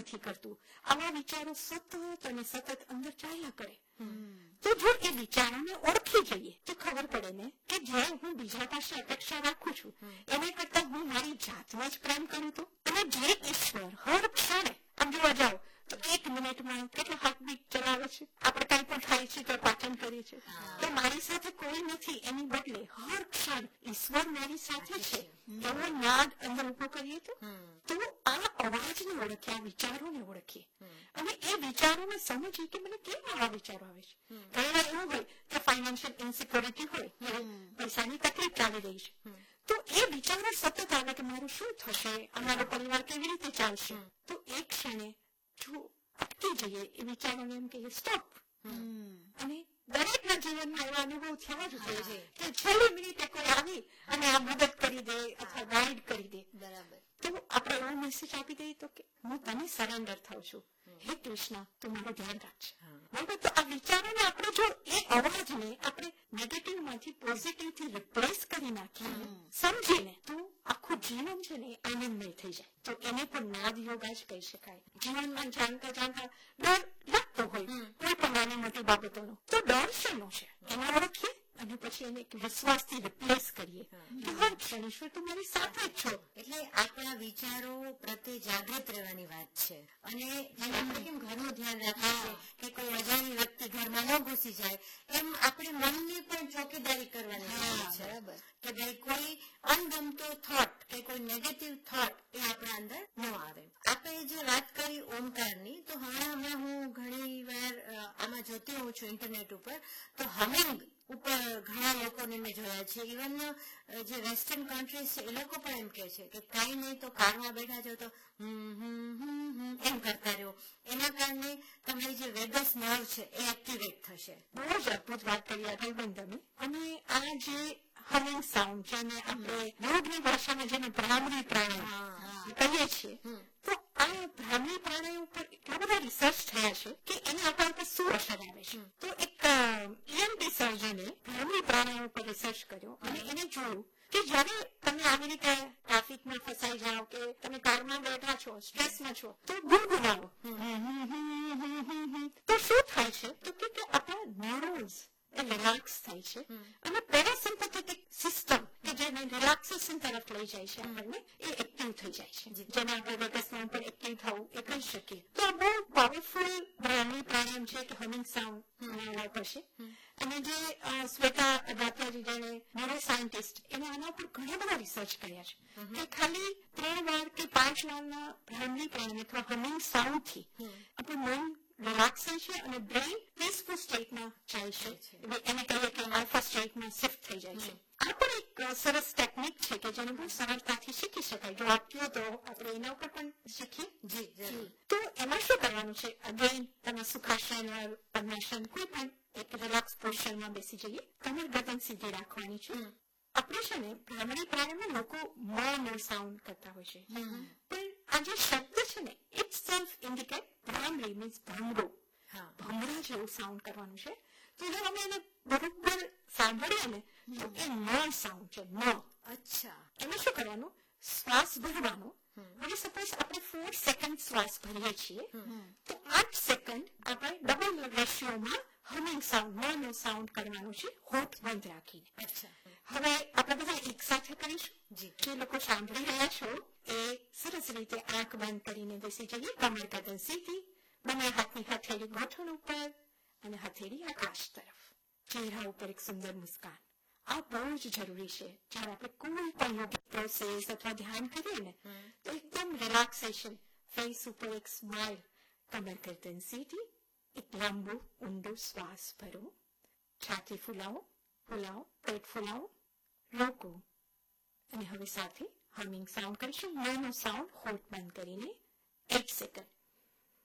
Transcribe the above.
નથી કરતું. આવા વિચારો સતત અને સતત અંદર ચાલ્યા કરે. તો જો એ વિચારોને ઓળખી જઈએ તો ખબર પડે ને કે જે હું બીજા પાસે અપેક્ષા રાખું છું એના કરતા હું મારી જાતમાં જ પ્રેમ કરું તો, અને જે ઈશ્વર હર ક્ષણે આમ જોવા જાઓ તો 1 મિનિટમાં કેટલો હાર્ટબીટ ચલાવે છે, આપણે કઈ પણ ખાઈએ છીએ તો પાચન કરીએ છીએ. તો મારી સાથે કોઈ નથી એની બદલે હર ક્ષણ ઈશ્વર મારી સાથે છે એવો નાદ અંદર ઉભો કરીએ તો આ અવાજને ઓળખીએ, આ વિચારોને ઓળખીએ અને એ વિચારોને સમજીએ કે મને કેમ આવા વિચારો આવે છે. ઘણી વાર એવું હોય કે ફાઇનાન્શિયલ ઇન્સિક્યોરિટી હોય, પૈસાની તકલીફ ચાલી રહી છે, તો એ વિચારો સતત આવે કે મારું શું થશે, અમારો પરિવાર કેવી રીતે ચાલશે. તો એ ક્ષણે જો અટકી જઈએ એ વિચારોને એમ કહીએ સ્ટોપ. અને દરેકના જીવનમાં એવા અનુભવ થવા જ હોય છે કે છેલ્લી મિનિટે કોઈ આવી અને આ મદદ કરી દે અથવા ગાઈડ કરી દે. બરાબર. તો આપણે એવો મેસેજ આપી દઈએ તો કે હું તને સરેન્ડર થાઉં છું, હે કૃષ્ણ તું મારું ધ્યાન રાખશે. બરાબર. તો આ વિચારોને આપણે જો એ અવાજને આપણે નેગેટિવ માંથી પોઝિટિવ થી રિપ્લેસ કરી નાખીએ સમજીને તો આખું જીવન છે ને આનંદમય થઈ જાય. તો એને પણ નાદ યોગા જ કહી શકાય. જીવનમાં જાણતા જાણતા ડર લાગતો હોય કોઈ પણ નાની મોટી બાબતોનો, તો ડર શેનો છે એને ઓળખીએ અને પછી એને વિશ્વાસથી રિપ્લેસ કરીએ કે હર ક્ષણ ઈશ્વર તું મારી સાથે જ છો. એટલે આપણા વિચારો પ્રત્યે જાગૃત રહેવાની વાત છે. અને આપણે કેમ ઘરનું ધ્યાન રાખીએ કે કોઈ અજાણી વ્યક્તિ ઘરમાં ન ઘૂસી જાય, એમ આપણે મનની પણ ચોકીદારી કરવાની વાત છે. બરાબર. કે ભાઈ કોઈ અણગમતો થોટ કે કોઈ નેગેટિવ થોટ એ આપણા અંદર ન આવે. આપણે જે વાત કરી ઓમકારની, તો હમણાં હું ઘણી વાર આમાં જોતી હોઉં છું ઇન્ટરનેટ ઉપર, તો હમિંગ ઉપર ઘણા લોકોને મેં જોયા છે. ઇવન જે વેસ્ટર્ન કન્ટ્રીઝ છે એ લોકો પણ એમ કે છે કે કઈ નહીં તો કારમાં બેઠા છો તો એમ કરતા રહ્યો. એના કારણે તમારી જે વેગસ નર્વ છે એ એક્ટિવેટ થશે. બહુ જ અદભુત વાત કરી આ ભાઈ તમે. અને આ જે હમિંગ સાઉન્ડ જેને આપણે યોગની ભાષામાં જેને ભ્રામરી પ્રાણાયામ કહીએ છીએ, તો આ ભ્રામરી પ્રાણાયામ ઉપર એટલા બધા રિસર્ચ થયા છે કે એને આપણા ઉપર શું અસર આવે છે. તો એક EMT સર્જને ભ્રામરી પ્રાણાયામ ઉપર રિસર્ચ કર્યો અને એને જોયું કે જ્યારે તમે આવી રીતે ટ્રાફિકમાં ફસાઈ જાઓ કે તમે કારમાં બેઠા છો, સ્ટ્રેસમાં છો, તો ગુનગુનાવો તો શું થાય છે તો કે આપણા નર્વ્સ એ રિલેક્સ થાય છે અને પેરાસિમ્પેથેટિક સિસ્ટમ કે જેને રિલેક્સેશન તરફ લઈ જાય છે આપણને એ એક્ટિવ થઈ જાય છે, જેને આપણે વેગસમાં પણ એક્ટિવ થવું એ કહી શકીએ. તો આ બહુ પાવરફુલ ભ્રામરી પ્રાણાયામ છે કે હમિંગ સાઉન્ડ પડશે. અને જે શ્વેતા દાત્યાજી જેને ન્યુરો સાયન્ટિસ્ટ એને આના ઉપર ઘણા બધા રિસર્ચ કર્યા છે કે ખાલી 3 વાર કે 5 વારના ભ્રામરી પ્રાણાયામ અથવા હમિંગ સાઉન્ડ થી આપણું મન રિલેક્સ થાય છે અને બ્રેઇન પીસફુલ સ્ટેટમાં જાય છે. એને કહીએ કે આલ્ફા સ્ટેટમાં શિફ્ટ થઈ જાય છે. આ પણ એક સરસ ટેકનિક છે કે જેને બહુ સરળતાથી શીખી શકાય. જો આપ્યો તો આપણે એના ઉપર પણ શીખીએ. જી. તો એમાં શું કરવાનું છે, અગેન તમે સુખાસન પદ્માસન કોઈ પણ એક રિલેક્સ પોઝિશનમાં બેસી જઈએ. કમર ગરદન સીધી રાખવાની છે. આપણે છે ને ભ્રામરી પ્રાણાયામમાં લોકો મ સાઉન્ડ કરતા હોય છે, પણ આ જે શબ્દ છે ને it self indicate Bhramari means ભમરો. ભમરા જેવું સાઉન્ડ કરવાનું છે. તો જો અમે એને બરોબર સાંભળીએ ને તો એ ન સાઉન્ડ છે. ન. અચ્છા. એમાં શું કરવાનું, શ્વાસ ભરવાનો. હવે સપોઝ આપણે 4 સેકન્ડ શ્વાસ ભરીએ છીએ તો 8 સેકન્ડ આપણે ડબલ રેશિયોમાં હમિંગ સાઉન્ડ નો સાઉન્ડ કરવાનું છે, હોઠ બંધ રાખીને. અચ્છા. હવે આપણે બધા એક સાથે કરીશું. જે લોકો સાંભળી રહ્યા છો એ સરસ રીતે આંખ બંધ કરીને બેસી જઈએ. કમર ગરદન સીધી, બંને હાથની હથેળી ગોઠણ ઉપર અને હથેળી આકાશ તરફ. ચહેરા ઉપર એક સુંદર મુસ્કાન. આ બહુ જ જરૂરી છે. જ્યારે આપણે કોઈ પણ યોગિક પ્રોસેસ અથવા ધ્યાન કરીએ ને તો એકદમ રિલેક્સેશન, ફેસ ઉપર એક સ્માઇલ, કમર ગરદન સીધી, એક લાંબો ઊંડો શ્વાસ ભરો, છાતી ફૂલાવો, પેટ ફૂલાવો, રોકો. અને હવે સાથે હમિંગ સાઉન્ડ કરીશું. નો સાઉન્ડ હોઠ બંધ કરીને 8 સેકન્ડ.